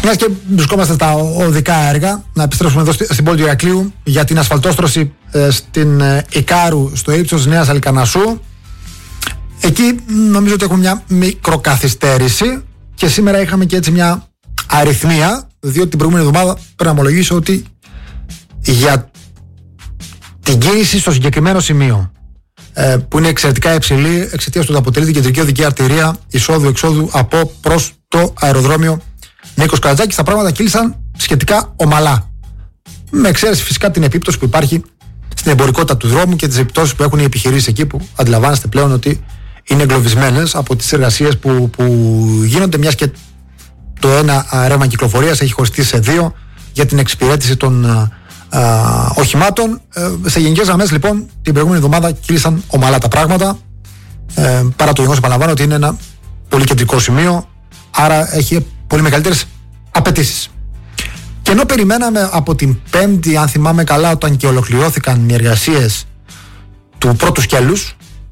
Μιας και βρισκόμαστε στα οδικά έργα, να επιστρέψουμε εδώ στην πόλη του Ηρακλείου για την ασφαλτόστρωση στην Ικάρου στο ύψος Νέας Αλικανασσού. Εκεί νομίζω ότι έχουμε μια μικροκαθυστέρηση και σήμερα είχαμε και έτσι μια αριθμία, διότι την προηγούμενη εβδομάδα πρέπει να ομολογήσω ότι για την κίνηση στο συγκεκριμένο σημείο, που είναι εξαιρετικά υψηλή εξαιτίας του ότι αποτελεί την κεντρική οδική αρτηρία εισόδου-εξόδου από προς το αεροδρόμιο Νίκος Καρατζάκης, τα πράγματα κύλησαν σχετικά ομαλά. Με εξαίρεση φυσικά την επίπτωση που υπάρχει στην εμπορικότητα του δρόμου και τις επιπτώσεις που έχουν οι επιχειρήσεις εκεί, που αντιλαμβάνεστε πλέον ότι είναι εγκλωβισμένες από τις εργασίες που γίνονται, μιας και το ένα ρεύμα κυκλοφορίας έχει χωριστεί σε δύο για την εξυπηρέτηση των οχημάτων. Σε γενικές γραμμές λοιπόν την προηγούμενη εβδομάδα κύλησαν ομαλά τα πράγματα, παρά το γεγονός, επαναλαμβάνω, ότι είναι ένα πολύ κεντρικό σημείο, άρα έχει πολύ μεγαλύτερες απαιτήσεις. Και ενώ περιμέναμε από την Πέμπτη, αν θυμάμαι καλά, όταν και ολοκληρώθηκαν οι εργασίες του πρώτου σκέλους,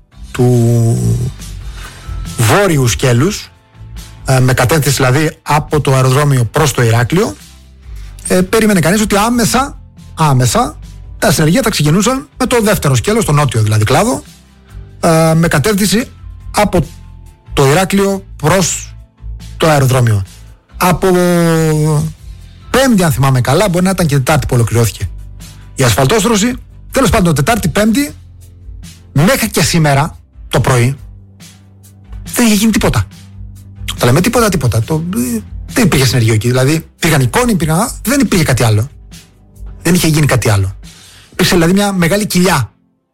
του βόρειου σκέλους, με κατεύθυνση δηλαδή από το αεροδρόμιο προς το Ηράκλειο, περίμενε κανείς ότι άμεσα τα συνεργεία θα ξεκινούσαν με το δεύτερο σκέλος, το νότιο δηλαδή κλάδο, με κατεύθυνση από το Ηράκλειο προς το αεροδρόμιο. Από Πέμπτη, αν θυμάμαι καλά, μπορεί να ήταν και Τετάρτη που ολοκληρώθηκε η ασφαλτόστρωση. Τέλος πάντων, Τετάρτη, Πέμπτη, μέχρι και σήμερα το πρωί δεν είχε γίνει τίποτα. Τα λέμε τίποτα. Δεν υπήρχε συνεργείο εκεί. Δηλαδή, υπήρχαν εικόνοι, δεν υπήρχε κάτι άλλο. Δεν είχε γίνει κάτι άλλο. Υπήρξε δηλαδή μια μεγάλη κοιλιά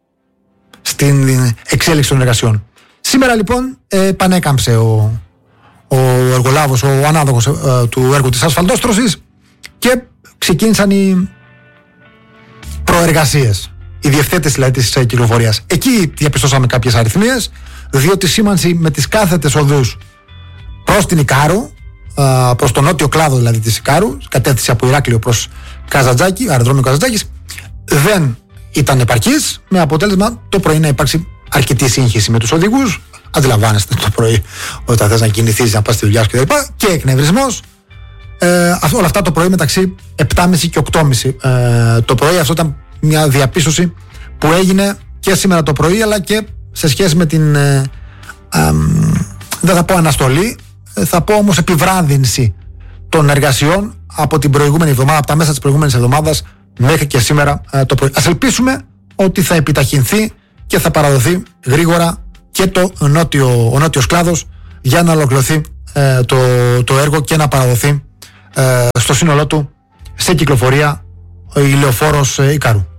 στην εξέλιξη των εργασιών. Σήμερα λοιπόν πανέκαμψε ο εργολάβος, ο ανάδοχος του έργου της ασφαλτόστρωσης και ξεκίνησαν οι προεργασίες, η διευθέτηση δηλαδή της κυκλοφορίας. Εκεί διαπιστώσαμε κάποιες αριθμίες, διότι η σήμανση με τις κάθετες οδούς προς την Ικάρου, προς τον νότιο κλάδο δηλαδή της Ικάρου, κατεύθυνση από Ηράκλειο προς Καζαντζάκη, αεροδρόμιο Καζαντζάκης, δεν ήταν επαρκής, με αποτέλεσμα το πρωί να υπάρξει αρκετή σύγχυση με τους οδηγούς. Αντιλαμβάνεστε το πρωί όταν θες να κινηθείς, να πας στη δουλειά σου κτλ. Και εκνευρισμός. Όλα αυτά το πρωί μεταξύ 7.30 και 8.30 το πρωί. Αυτό ήταν μια διαπίστωση που έγινε και σήμερα το πρωί, αλλά και σε σχέση με την δεν θα πω αναστολή, θα πω όμως επιβράδυνση των εργασιών από την προηγούμενη εβδομάδα, από τα μέσα της προηγούμενης εβδομάδας μέχρι και σήμερα το πρωί. Ας ελπίσουμε ότι θα επιταχυνθεί και θα παραδοθεί γρήγορα και ο νότιος κλάδος για να ολοκληρωθεί το έργο και να παραδοθεί στο σύνολό του σε κυκλοφορία η λεωφόρος Ικάρου.